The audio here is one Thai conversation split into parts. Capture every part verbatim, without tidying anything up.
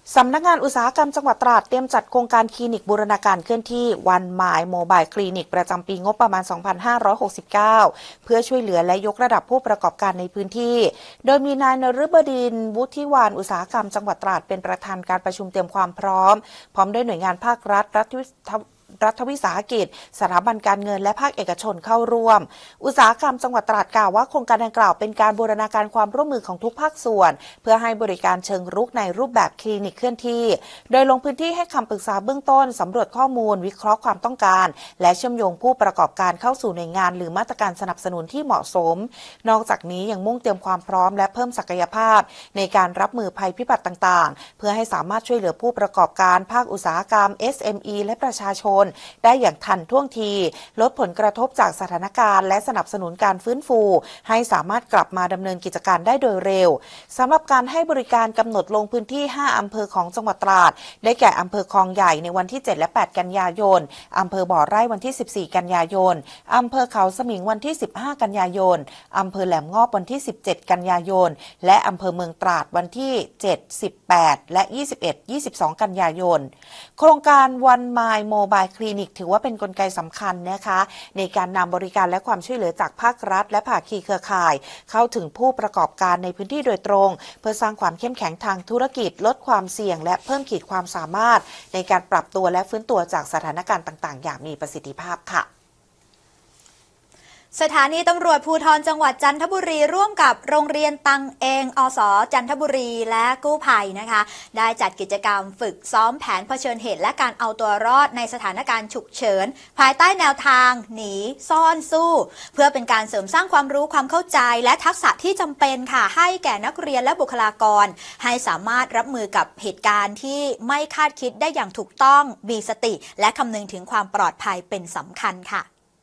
สำนักงานอุตสาหกรรมจังหวัดตราดเตรียมจัดโครงการคลินิกบูรณาการเคลื่อนที่วันหมายโมบายคลินิกประจำปีงบประมาณ สองพันห้าร้อยหกสิบเก้า เพื่อช่วยเหลือและยกระดับผู้ประกอบการในพื้นที่โดยมีนายนฤบดินทร์ วุฒิวานอุตสาหกรรมจังหวัดตราดเป็นประธานการประชุมเตรียมความพร้อมพร้อมด้วยหน่วยงานภาครัฐรัฐรัฐวิสาหกิจสถาบันการเงินและภาคเอกชนเข้าร่วมอุตสาหกรรมจังหวัดตราดกล่าวว่าโครงการดังกล่าวเป็นการบูรณาการความร่วมมือของทุกภาคส่วนเพื่อให้บริการเชิงรุกในรูปแบบคลินิกเคลื่อนที่โดยลงพื้นที่ให้คำปรึกษาเบื้องต้นสำรวจข้อมูลวิเคราะห์ความต้องการและเชื่อมโยงผู้ประกอบการเข้าสู่หน่วยงานหรือมาตรการสนับสนุนที่เหมาะสมนอกจากนี้ยังมุ่งเตรียมความพร้อมและเพิ่มศักยภาพในการรับมือภัยพิบัติต่างๆเพื่อให้สามารถช่วยเหลือผู้ประกอบการภาคอุตสาหกรรม เอส เอ็ม อี และประชาชนได้อย่างทันท่วงทีลดผลกระทบจากสถานการณ์และสนับสนุนการฟื้นฟูให้สามารถกลับมาดำเนินกิจการได้โดยเร็วสำหรับการให้บริการกำหนดลงพื้นที่ห้าอำเภอของจังหวัดตราดได้แก่อำเภอคลองใหญ่ในวันที่เจ็ดและแปดกันยายนอำเภอบ่อไร่วันที่สิบสี่กันยายนอำเภอเขาสมิงวันที่สิบห้ากันยายนอำเภอแหลมงอบวันที่สิบเจ็ดกันยายนและอำเภอเมืองตราดวันที่เจ็ด สิบแปดและยี่สิบเอ็ด ยี่สิบสองกันยายนโครงการวันมายโมบายคลินิกถือว่าเป็นกลไกสำคัญนะคะในการนำบริการและความช่วยเหลือจากภาครัฐและภาคีเครือข่ายเข้าถึงผู้ประกอบการในพื้นที่โดยตรงเพื่อสร้างความเข้มแข็งทางธุรกิจลดความเสี่ยงและเพิ่มขีดความสามารถในการปรับตัวและฟื้นตัวจากสถานการณ์ต่างๆอย่างมีประสิทธิภาพค่ะสถานีตำรวจภูธรจังหวัดจันทบุรีร่วมกับโรงเรียนตังเองอสจันทบุรีและกู้ภัยนะคะได้จัดกิจกรรมฝึกซ้อมแผนเผชิญเหตุและการเอาตัวรอดในสถานการณ์ฉุกเฉินภายใต้แนวทางหนีซ่อนสู้เพื่อเป็นการเสริมสร้างความรู้ความเข้าใจและทักษะที่จำเป็นค่ะให้แก่นักเรียนและบุคลากรให้สามารถรับมือกับเหตุการณ์ที่ไม่คาดคิดได้อย่างถูกต้องมีสติและคำนึงถึงความปลอดภัยเป็นสำคัญค่ะ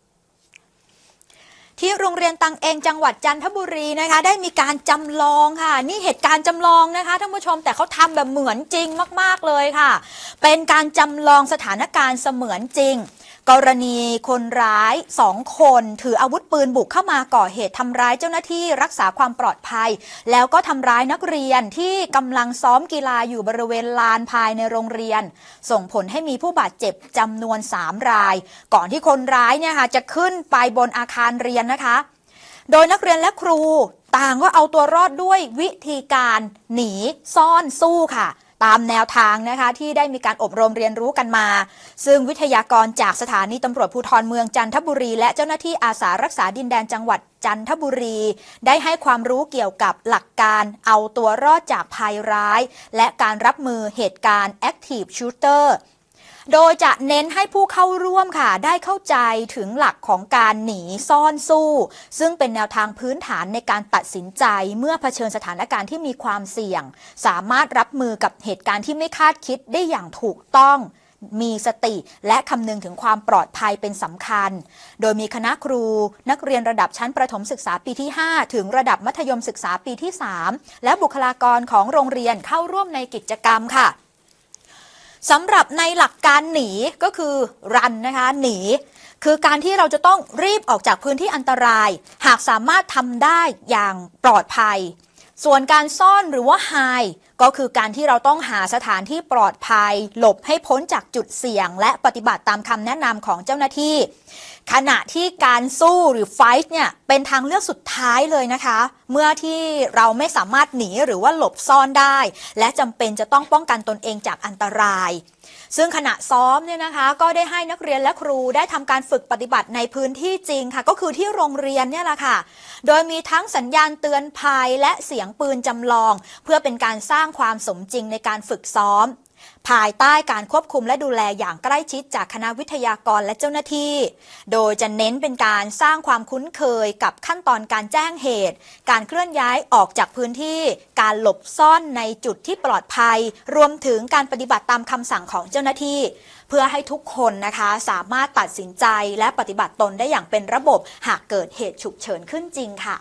ที่โรงเรียนตังเองจังหวัดจันทบุรีนะคะได้มีการจำลองค่ะนี่เหตุการณ์จำลองนะคะท่านผู้ชมแต่เขาทำแบบเหมือนจริงมากๆเลยค่ะเป็นการจำลองสถานการณ์เสมือนจริงกรณีคนร้ายสองคนถืออาวุธปืนบุกเข้ามาก่อเหตุทำร้ายเจ้าหน้าที่รักษาความปลอดภัยแล้วก็ทำร้ายนักเรียนที่กำลังซ้อมกีฬาอยู่บริเวณลานภายในโรงเรียนส่งผลให้มีผู้บาดเจ็บจำนวนสามรายก่อนที่คนร้ายเนี่ยค่ะจะขึ้นไปบนอาคารเรียนนะคะโดยนักเรียนและครูต่างก็เอาตัวรอดด้วยวิธีการหนีซ่อนสู้ค่ะตามแนวทางนะคะที่ได้มีการอบรมเรียนรู้กันมาซึ่งวิทยากรจากสถานีตำรวจภูธรเมืองจันทบุรีและเจ้าหน้าที่อาสารักษาดินแดนจังหวัดจันทบุรีได้ให้ความรู้เกี่ยวกับหลักการเอาตัวรอดจากภัยร้ายและการรับมือเหตุการณ์ Active Shooterโดยจะเน้นให้ผู้เข้าร่วมค่ะได้เข้าใจถึงหลักของการหนีซ่อนสู้ซึ่งเป็นแนวทางพื้นฐานในการตัดสินใจเมื่อเผชิญสถานการณ์ที่มีความเสี่ยงสามารถรับมือกับเหตุการณ์ที่ไม่คาดคิดได้อย่างถูกต้องมีสติและคำนึงถึงความปลอดภัยเป็นสำคัญโดยมีคณะครูนักเรียนระดับชั้นประถมศึกษาปีที่ห้าถึงระดับมัธยมศึกษาปีที่สามและบุคลากรของโรงเรียนเข้าร่วมในกิจกรรมค่ะสำหรับในหลักการหนีก็คือรันนะคะหนีคือการที่เราจะต้องรีบออกจากพื้นที่อันตรายหากสามารถทำได้อย่างปลอดภัยส่วนการซ่อนหรือว่าไฮก็คือการที่เราต้องหาสถานที่ปลอดภัยหลบให้พ้นจากจุดเสี่ยงและปฏิบัติตามคำแนะนำของเจ้าหน้าที่ขณะที่การสู้หรือไฟท์เนี่ยเป็นทางเลือกสุดท้ายเลยนะคะเมื่อที่เราไม่สามารถหนีหรือว่าหลบซ่อนได้และจำเป็นจะต้องป้องกันตนเองจากอันตรายซึ่งขณะซ้อมเนี่ยนะคะก็ได้ให้นักเรียนและครูได้ทำการฝึกปฏิบัติในพื้นที่จริงค่ะก็คือที่โรงเรียนเนี่ยแหละค่ะโดยมีทั้งสัญญาณเตือนภัยและเสียงปืนจำลองเพื่อเป็นการสร้างความสมจริงในการฝึกซ้อมภายใต้การควบคุมและดูแลอย่างใกล้ชิดจากคณะวิทยากรและเจ้าหน้าที่โดยจะเน้นเป็นการสร้างความคุ้นเคยกับขั้นตอนการแจ้งเหตุการเคลื่อนย้ายออกจากพื้นที่การหลบซ่อนในจุดที่ปลอดภัยรวมถึงการปฏิบัติตามคำสั่งของเจ้าหน้าที่เพื่อให้ทุกคนนะคะสามารถตัดสินใจและปฏิบัติตนได้อย่างเป็นระบบหากเกิดเหตุฉุกเฉินขึ้นจริงค่ะ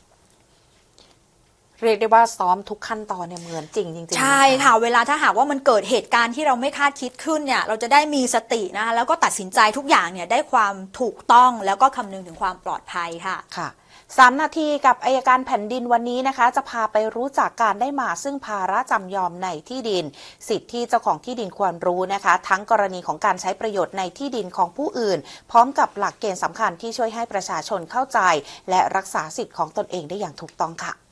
เรียกได้ว่าซ้อมทุกขั้นตอนเนี่ยเหมือนจริงจริงๆใช่ค่ะเวลาถ้าหากว่ามันเกิดเหตุการณ์ที่เราไม่คาดคิดขึ้นเนี่ยเราจะได้มีสตินะคะแล้วก็ตัดสินใจทุกอย่างเนี่ยได้ความถูกต้องแล้วก็คำนึงถึงความปลอดภัยค่ะค่ะสามนาทีกับอัยการแผ่นดินวันนี้นะคะจะพาไปรู้จักการได้มาซึ่งภาระจำยอมในที่ดินสิทธิที่เจ้าของที่ดินควรรู้นะคะทั้งกรณีของการใช้ประโยชน์ในที่ดินของผู้อื่นพร้อมกับหลักเกณฑ์สำคัญที่ช่วยให้ประชาชนเข้าใจและรักษาสิทธิของตนเองได้อย่างถูกต้องค่ะ